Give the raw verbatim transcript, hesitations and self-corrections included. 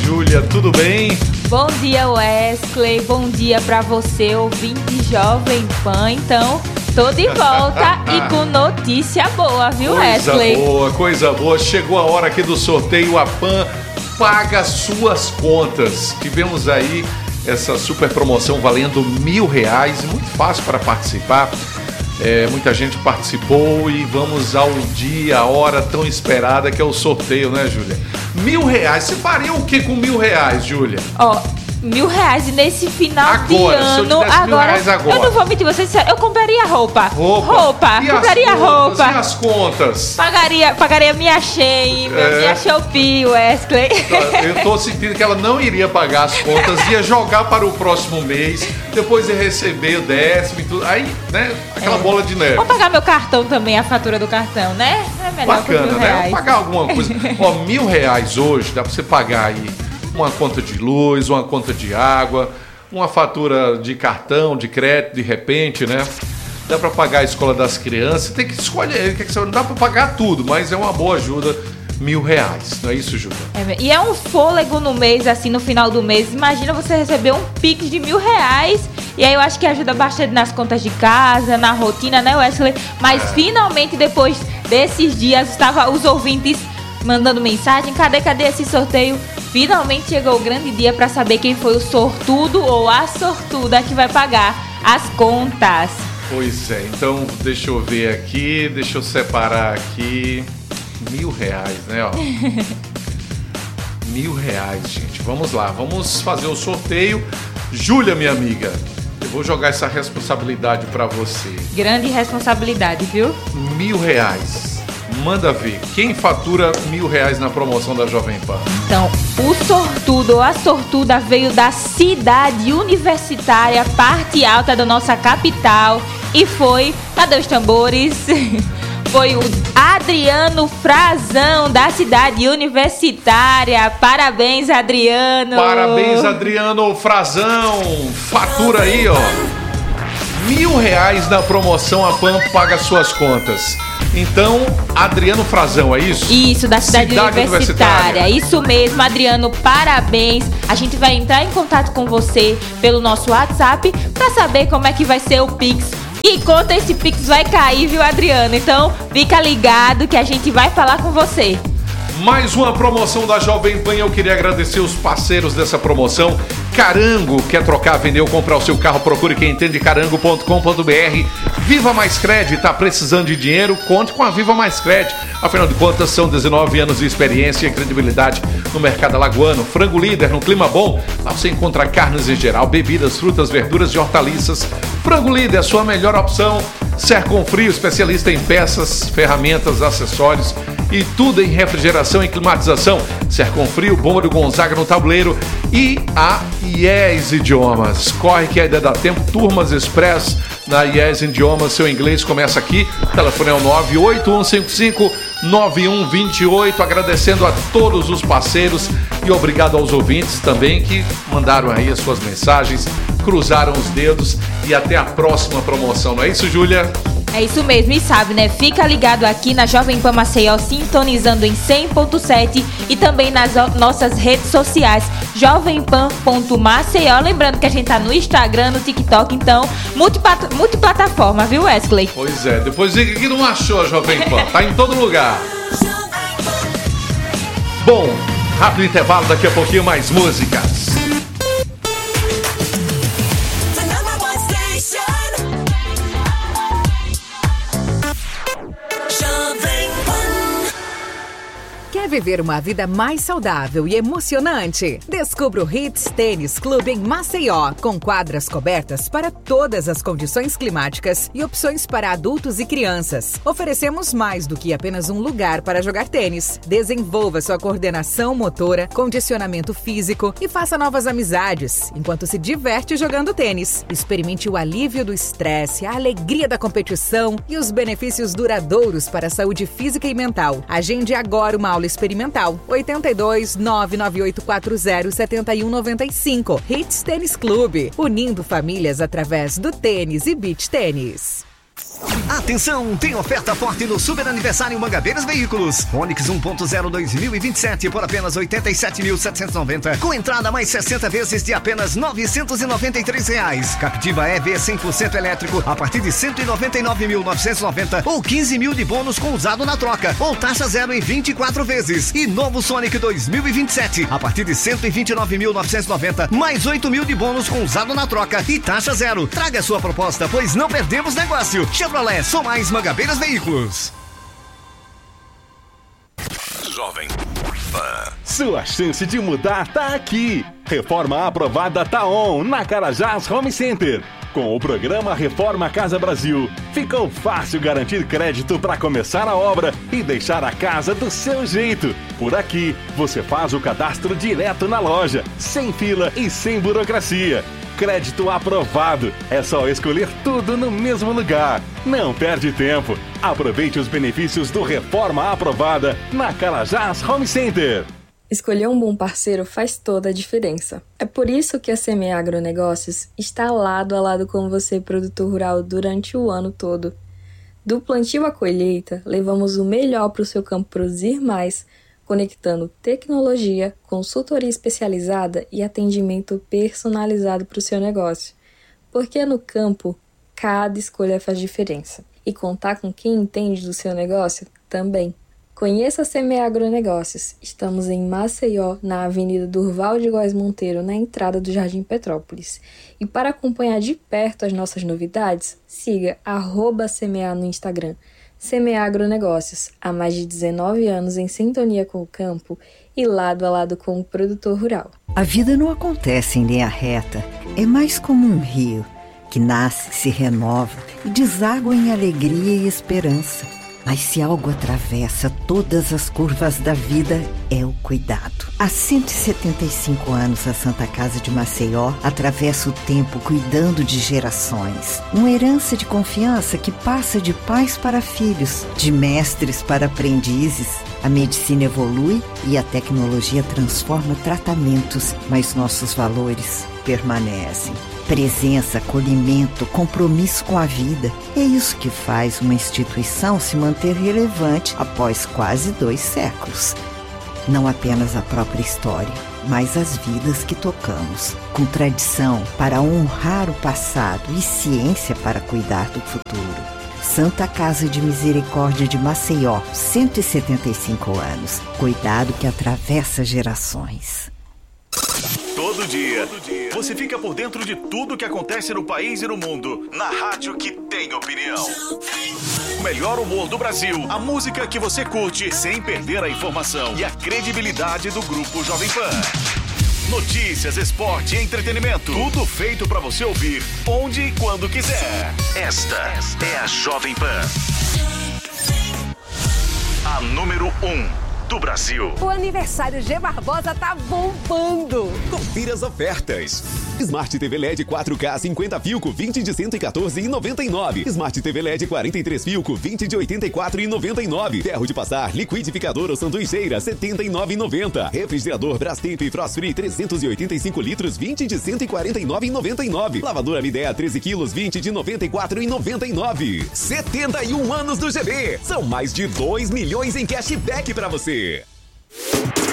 Júlia, tudo bem? Bom dia, Wesley, bom dia pra você, ouvinte Jovem Pan. Então, tô de volta e com notícia boa, viu, coisa Wesley? Coisa boa, coisa boa. Chegou a hora aqui do sorteio, a Pan paga suas contas. Tivemos aí essa super promoção valendo mil reais, muito fácil para participar. É, muita gente participou e vamos ao dia, a hora tão esperada que é o sorteio, né, Júlia? Mil reais, você faria o que com mil reais, Júlia? Ó, mil reais nesse final agora, de se eu ano, tivesse mil agora, reais agora. Eu não vou mentir, vocês eu compraria roupa. Roupa? Roupa, E compraria as contas, roupa. E as contas? Pagaria, pagaria minha Shein, É. minha Shopee, Wesley. Eu tô sentindo que ela não iria pagar as contas, ia jogar para o próximo mês, depois ia receber o décimo e tudo. Aí, né, aquela É. bola de neve. Vou pagar meu cartão também, a fatura do cartão, né? É melhor Bacana, por mil né? reais. Pagar alguma coisa. Ó, mil reais hoje dá pra você pagar aí uma conta de luz, uma conta de água, uma fatura de cartão, de crédito, de repente, né? Dá pra pagar a escola das crianças. Tem que escolher, não dá pra pagar tudo, mas é uma boa ajuda. Mil reais, não é isso, Júlia? É, e é um fôlego no mês, assim, no final do mês. Imagina você receber um Pix de mil reais. E aí eu acho que ajuda bastante nas contas de casa, na rotina, né, Wesley? Mas É. finalmente, depois desses dias, estava os ouvintes mandando mensagem. Cadê, cadê esse sorteio? Finalmente chegou o grande dia para saber quem foi o sortudo ou a sortuda que vai pagar as contas. Pois é, então deixa eu ver aqui, deixa eu separar aqui. Mil reais, né, ó. Mil reais, gente. Vamos lá, vamos fazer o sorteio. Júlia, minha amiga, eu vou jogar essa responsabilidade pra você. Grande responsabilidade, viu? Mil reais. Manda ver. Quem fatura mil reais na promoção da Jovem Pan? Então, o sortudo ou a sortuda veio da cidade universitária, parte alta da nossa capital. E foi, cadê os tambores? Foi o Adriano Frazão, da cidade universitária. Parabéns, Adriano. Parabéns, Adriano Frazão. Fatura aí, ó. Mil reais na promoção, a Pan paga suas contas. Então, Adriano Frazão, é isso? Isso, da cidade, Cidade universitária. universitária. Isso mesmo, Adriano, parabéns. A gente vai entrar em contato com você pelo nosso WhatsApp para saber como é que vai ser o Pix. E conta esse Pix vai cair, viu, Adriano? Então, fica ligado que a gente vai falar com você. Mais uma promoção da Jovem Pan. Eu queria agradecer os parceiros dessa promoção. Carango, quer trocar, vender ou comprar o seu carro? Procure quem entende, carango ponto com ponto b r. Viva Mais Cred, tá precisando de dinheiro? Conte com a Viva Mais Cred. Afinal de contas, são dezenove anos de experiência e credibilidade no mercado alagoano. Frango Líder, no clima bom. Lá você encontra carnes em geral, bebidas, frutas, verduras e hortaliças. Frango Líder, a sua melhor opção. Sercom Frio, especialista em peças, ferramentas, acessórios e tudo em refrigeração e climatização. Sercom Frio, Bomba do Gonzaga no tabuleiro e a I E S Idiomas. Corre que ainda dá tempo, Turmas Express na I E S Idiomas. Seu inglês começa aqui. O telefone é o nove oito um cinco cinco nove um dois oito. Agradecendo a todos os parceiros e obrigado aos ouvintes também que mandaram aí as suas mensagens, cruzaram os dedos e até a próxima promoção. Não é isso, Júlia? É isso mesmo, e sabe, né? Fica ligado aqui na Jovem Pan Maceió, sintonizando em cem ponto sete e também nas o- nossas redes sociais, jovem pan ponto maceió. Lembrando que a gente tá no Instagram, no TikTok, então, multiplat- multiplataforma, viu, Wesley? Pois é, depois diga que não achou a Jovem Pan, tá em todo lugar. Bom, rápido intervalo, daqui a pouquinho mais músicas. Quer viver uma vida mais saudável e emocionante? Descubra o Hits Tênis Clube em Maceió, com quadras cobertas para todas as condições climáticas e opções para adultos e crianças. Oferecemos mais do que apenas um lugar para jogar tênis. Desenvolva sua coordenação motora, condicionamento físico e faça novas amizades, enquanto se diverte jogando tênis. Experimente o alívio do estresse, a alegria da competição e os benefícios duradouros para a saúde física e mental. Agende agora uma aula experimental. oito dois nove nove oito quatro zero sete um nove cinco. Hits Tênis Clube, unindo famílias através do tênis e beach tênis. Atenção, tem oferta forte no Super Aniversário Mangabeiras Veículos. Onix um ponto zero dois mil e vinte e sete por apenas oitenta e sete mil setecentos e noventa, com entrada mais sessenta vezes de apenas novecentos e noventa e três reais. Captiva E V cem por cento elétrico a partir de cento e noventa e nove mil novecentos e noventa ou quinze mil de bônus com usado na troca, ou taxa zero em vinte e quatro vezes. E novo Sonic dois mil e vinte e sete a partir de cento e vinte e nove mil novecentos e noventa, mais oito mil de bônus com usado na troca e taxa zero. Traga a sua proposta, pois não perdemos negócio. Chevrolet, só mais Mangabeiras Veículos. Jovem Pan. Sua chance de mudar tá aqui. Reforma aprovada tá on na Carajás Home Center. Com o programa Reforma Casa Brasil, ficou fácil garantir crédito para começar a obra e deixar a casa do seu jeito. Por aqui, você faz o cadastro direto na loja, sem fila e sem burocracia. Crédito aprovado. É só escolher tudo no mesmo lugar. Não perde tempo. Aproveite os benefícios do Reforma Aprovada na Carajás Home Center. Escolher um bom parceiro faz toda a diferença. É por isso que a Semear Agronegócios está lado a lado com você, produtor rural, durante o ano todo. Do plantio à colheita, levamos o melhor para o seu campo produzir mais, conectando tecnologia, consultoria especializada e atendimento personalizado para o seu negócio. Porque no campo, cada escolha faz diferença. E contar com quem entende do seu negócio também. Conheça a Semear Agronegócios. Estamos em Maceió, na Avenida Durval de Góes Monteiro, na entrada do Jardim Petrópolis. E para acompanhar de perto as nossas novidades, siga arroba Semear no Instagram. Semear Agronegócios, há mais de dezenove anos em sintonia com o campo e lado a lado com o produtor rural. A vida não acontece em linha reta, é mais como um rio, que nasce, se renova e deságua em alegria e esperança. Mas se algo atravessa todas as curvas da vida, é o cuidado. Há cento e setenta e cinco anos, a Santa Casa de Maceió atravessa o tempo cuidando de gerações. Uma herança de confiança que passa de pais para filhos, de mestres para aprendizes. A medicina evolui e a tecnologia transforma tratamentos, mas nossos valores permanecem. Presença, acolhimento, compromisso com a vida. É isso que faz uma instituição se manter relevante após quase dois séculos. Não apenas a própria história, mas as vidas que tocamos. Com tradição para honrar o passado e ciência para cuidar do futuro. Santa Casa de Misericórdia de Maceió, cento e setenta e cinco anos. Cuidado que atravessa gerações. Todo dia, Todo dia, você fica por dentro de tudo que acontece no país e no mundo. Na rádio que tem opinião. O melhor humor do Brasil. A música que você curte sem perder a informação. E a credibilidade do Grupo Jovem Pan. Notícias, esporte e entretenimento. Tudo feito pra você ouvir onde e quando quiser. Esta é a Jovem Pan. A número um. Do Brasil. O aniversário G Barbosa tá bombando. Confira as ofertas. Smart T V L E D quatro K cinquenta Filco vinte de cento e quatorze reais e noventa e nove. Smart T V L E D quarenta e três Filco vinte de oitenta e quatro reais e noventa e nove. Ferro de passar liquidificador ou sanduicheira setenta e nove reais e noventa. Refrigerador Brastemp Frost Free trezentos e oitenta e cinco litros vinte de cento e quarenta e nove reais e noventa e nove. Lavadora Midea treze quilos vinte de noventa e quatro reais e noventa e nove. setenta e um anos do G B. São mais de dois milhões em cashback para você.